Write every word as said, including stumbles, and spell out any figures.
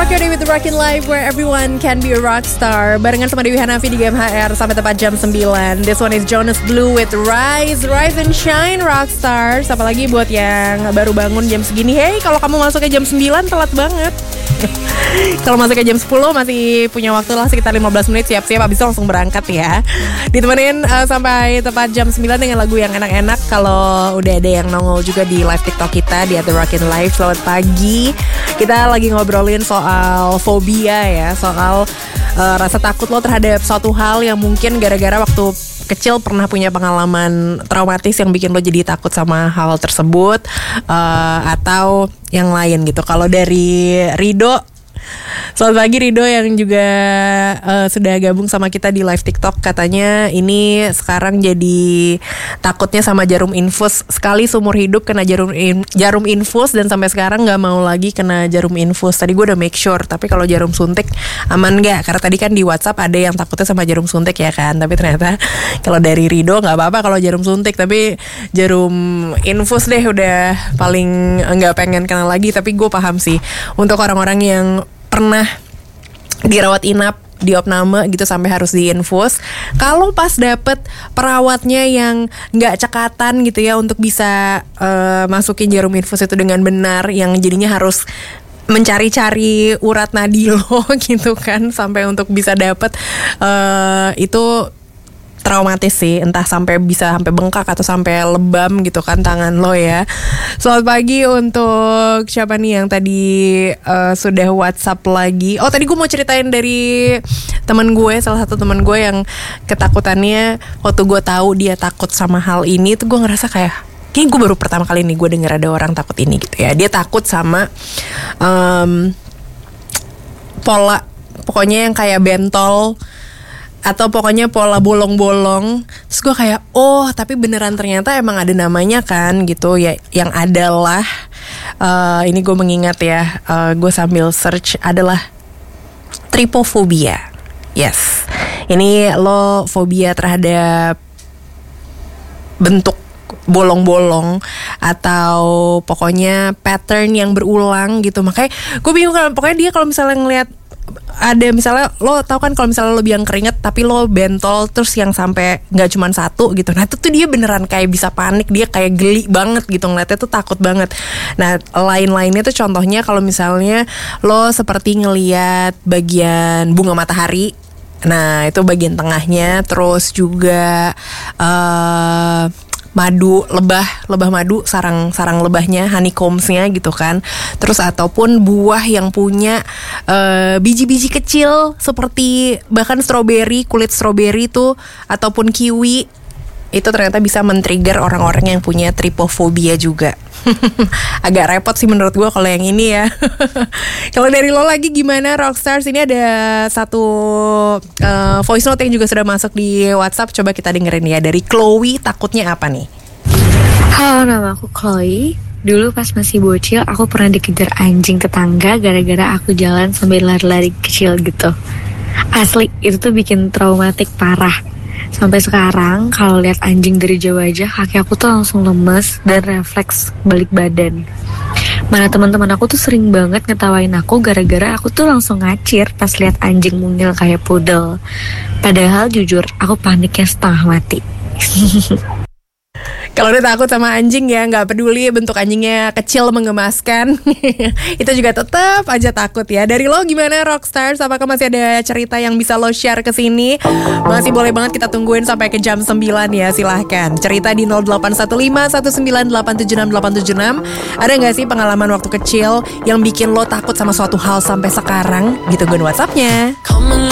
Rock Your Day with the Rockin' Life, where everyone can be a rock star. Barengan sama Dewi Hanafi di G M H R sampai tepat jam sembilan. This one is Jonas Blue with Rise, Rise and Shine Rockstars. Apalagi buat yang baru bangun jam segini. Hey, kalau kamu masuknya jam sembilan telat banget. Kalau masuknya jam sepuluh masih punya waktu lah sekitar lima belas menit siap-siap, habis itu langsung berangkat ya. Ditemenin uh, sampai tepat jam sembilan dengan lagu yang enak-enak. Kalau udah ada yang nongol juga di live TikTok kita di at the rockin life. Selamat pagi. Kita lagi ngobrolin soal fobia ya, soal uh, rasa takut lo terhadap suatu hal yang mungkin gara-gara waktu kecil pernah punya pengalaman traumatis yang bikin lo jadi takut sama hal tersebut, uh, atau yang lain gitu. Kalau dari Rido, selamat pagi Rido yang juga uh, sudah gabung sama kita di live TikTok. Katanya ini sekarang jadi takutnya sama jarum infus. Sekali seumur hidup kena jarum in, jarum infus dan sampai sekarang gak mau lagi kena jarum infus. Tadi gue udah make sure, tapi kalau jarum suntik aman gak? Karena tadi kan di WhatsApp ada yang takutnya sama jarum suntik ya kan. Tapi ternyata kalau dari Rido gak apa-apa kalau jarum suntik, tapi jarum infus deh udah paling gak pengen kena lagi. Tapi gue paham sih untuk orang-orang yang pernah dirawat inap di opname gitu sampai harus diinfus. Kalau pas dapet perawatnya yang nggak cekatan gitu ya untuk bisa uh, masukin jarum infus itu dengan benar, yang jadinya harus mencari-cari urat nadi lo gitu kan sampai untuk bisa dapet uh, itu traumatis sih, entah sampai bisa sampai bengkak atau sampai lebam gitu kan tangan lo ya. Selamat pagi untuk siapa nih yang tadi uh, sudah WhatsApp lagi. Oh tadi gue mau ceritain dari teman gue, salah satu teman gue yang ketakutannya waktu gue tahu dia takut sama hal ini tuh gue ngerasa kayak, kayaknya gue baru pertama kali nih gue denger ada orang takut ini gitu ya. Dia takut sama um, pola, pokoknya yang kayak bentol atau pokoknya pola bolong-bolong. Terus gue kayak, oh tapi beneran ternyata emang ada namanya kan gitu ya. Yang adalah uh, ini gue mengingat ya, uh, gue sambil search, adalah trypophobia. Yes, ini lo fobia terhadap bentuk bolong-bolong atau pokoknya pattern yang berulang gitu. Makanya gue bingung kan, pokoknya dia kalau misalnya ngelihat ada misalnya lo tau kan kalau misalnya lo biang keringet tapi lo bentol terus yang sampai nggak cuma satu gitu, nah itu tuh dia beneran kayak bisa panik, dia kayak geli banget gitu ngeliatnya tuh takut banget. Nah lain-lainnya tuh contohnya kalau misalnya lo seperti ngeliat bagian bunga matahari, nah itu bagian tengahnya, terus juga uh, madu, lebah, lebah madu, sarang sarang lebahnya, honeycombsnya gitu kan. Terus ataupun buah yang punya uh, biji-biji kecil seperti bahkan stroberi, kulit stroberi tuh ataupun kiwi, itu ternyata bisa men-trigger orang-orang yang punya trypophobia juga. Agak repot sih menurut gue kalau yang ini ya. Kalau dari lo lagi gimana Rockstars? Ini ada satu uh, voice note yang juga sudah masuk di WhatsApp. Coba kita dengerin ya. Dari Chloe, takutnya apa nih? Halo, nama aku Chloe. Dulu pas masih bocil aku pernah dikejar anjing tetangga gara-gara aku jalan sambil lari-lari kecil gitu. Asli, itu tuh bikin traumatik parah. Sampai sekarang kalau lihat anjing dari jauh aja kaki aku tuh langsung lemes dan refleks balik badan. Mana teman-teman aku tuh sering banget ngetawain aku gara-gara aku tuh langsung ngacir pas lihat anjing mungil kayak poodle. Padahal jujur aku paniknya setengah mati. Kalau udah takut sama anjing ya, nggak peduli bentuk anjingnya kecil mengemaskan, itu juga tetap aja takut ya. Dari lo gimana Rockstars? Apakah masih ada cerita yang bisa lo share ke sini? Masih boleh banget kita tungguin sampai ke jam sembilan ya, silahkan. Cerita di nol delapan satu lima satu sembilan delapan tujuh enam delapan tujuh enam. Ada nggak sih pengalaman waktu kecil yang bikin lo takut sama suatu hal sampai sekarang? Ditungguin WhatsAppnya.